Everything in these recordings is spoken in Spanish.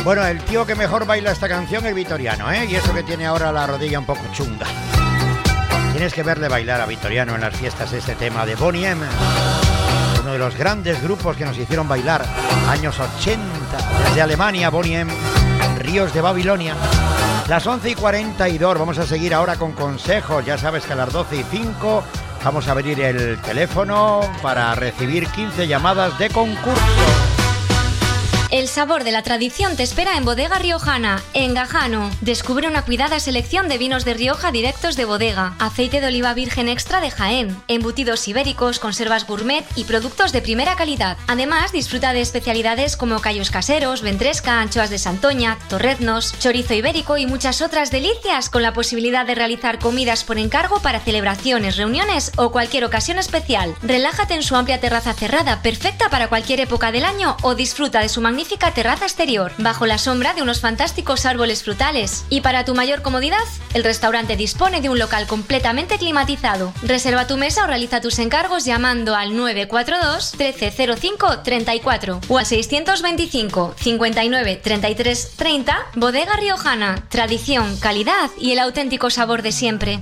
Bueno, el tío que mejor baila esta canción es Vitoriano, ¿eh? Y eso que tiene ahora la rodilla un poco chunga. Tienes que verle bailar a Vitoriano en las fiestas este tema de Boney M. Uno de los grandes grupos que nos hicieron bailar años 80. Desde Alemania, Boney M. Ríos de Babilonia. Las 11:42. Vamos a seguir ahora con consejos. Ya sabes que a las 12:05 vamos a abrir el teléfono para recibir 15 llamadas de concurso. El sabor de la tradición te espera en Bodega Riojana, en Gajano. Descubre una cuidada selección de vinos de Rioja directos de bodega, aceite de oliva virgen extra de Jaén, embutidos ibéricos, conservas gourmet y productos de primera calidad. Además, disfruta de especialidades como callos caseros, ventresca, anchoas de Santoña, torreznos, chorizo ibérico y muchas otras delicias, con la posibilidad de realizar comidas por encargo para celebraciones, reuniones o cualquier ocasión especial. Relájate en su amplia terraza cerrada, perfecta para cualquier época del año, o disfruta de su magnífica terraza exterior, bajo la sombra de unos fantásticos árboles frutales. Y para tu mayor comodidad, el restaurante dispone de un local completamente climatizado. Reserva tu mesa o realiza tus encargos llamando al 942 1305 34 o al 625 59 33 30. Bodega Riojana, tradición, calidad y el auténtico sabor de siempre.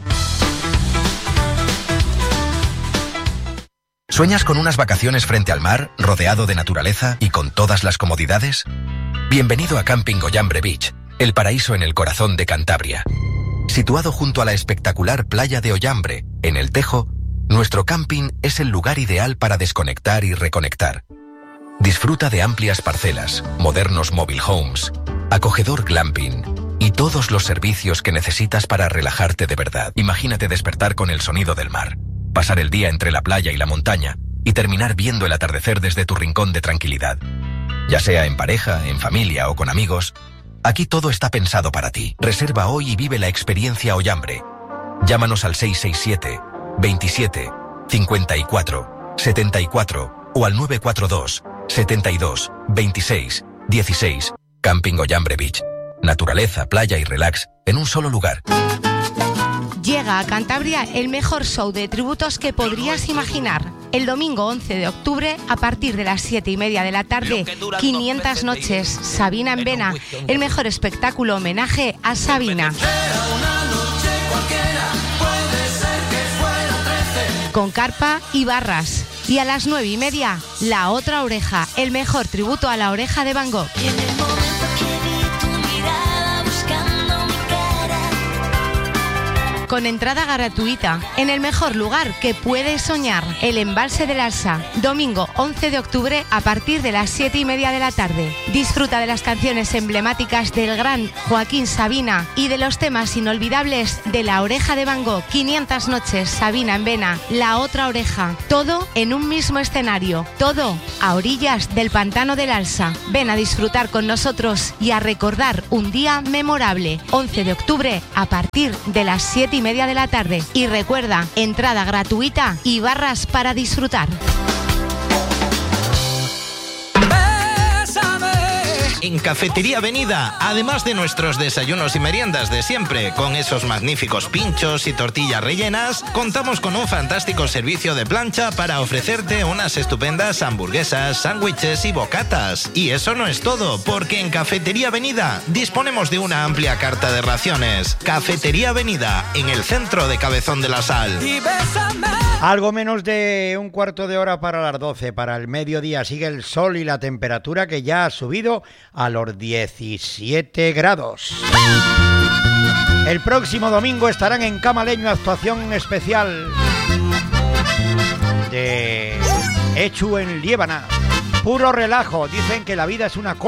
¿Sueñas con unas vacaciones frente al mar, rodeado de naturaleza y con todas las comodidades? Bienvenido a Camping Ollambre Beach, el paraíso en el corazón de Cantabria. Situado junto a la espectacular playa de Ollambre, en El Tejo, nuestro camping es el lugar ideal para desconectar y reconectar. Disfruta de amplias parcelas, modernos mobile homes, acogedor glamping y todos los servicios que necesitas para relajarte de verdad. Imagínate despertar con el sonido del mar, pasar el día entre la playa y la montaña y terminar viendo el atardecer desde tu rincón de tranquilidad. Ya sea en pareja, en familia o con amigos, aquí todo está pensado para ti. Reserva hoy y vive la experiencia Ollambre. Llámanos al 667 27 54 74 o al 942 72 26 16. Camping Ollambre Beach. Naturaleza, playa y relax en un solo lugar. Llega a Cantabria el mejor show de tributos que podrías imaginar. El domingo 11 de octubre, a partir de las 7:30 de la tarde, 500 noches, Sabina en Vena, el mejor espectáculo homenaje a Sabina. Con carpa y barras. Y a las 9:30, La Otra Oreja, el mejor tributo a la oreja de Van Gogh. Con entrada gratuita, en el mejor lugar que puedes soñar, el Embalse del Alsa, domingo 11 de octubre a partir de las 7:30 de la tarde. Disfruta de las canciones emblemáticas del gran Joaquín Sabina y de los temas inolvidables de La Oreja de Van Gogh, 500 noches, Sabina en Vena, La Otra Oreja, todo en un mismo escenario, todo a orillas del pantano del Alsa. Ven a disfrutar con nosotros y a recordar un día memorable, 11 de octubre a partir de las 7:30 de la tarde. Y recuerda, entrada gratuita y barras para disfrutar. En Cafetería Avenida, además de nuestros desayunos y meriendas de siempre, con esos magníficos pinchos y tortillas rellenas, contamos con un fantástico servicio de plancha para ofrecerte unas estupendas hamburguesas, sándwiches y bocatas. Y eso no es todo, porque en Cafetería Avenida disponemos de una amplia carta de raciones. Cafetería Avenida, en el centro de Cabezón de la Sal. Algo menos de un cuarto de hora para las 12, para el mediodía. Sigue el sol y la temperatura que ya ha subido a los 17 grados. El próximo domingo estarán en Camaleño, actuación especial de Echu en Liébana. Puro relajo, dicen que la vida es una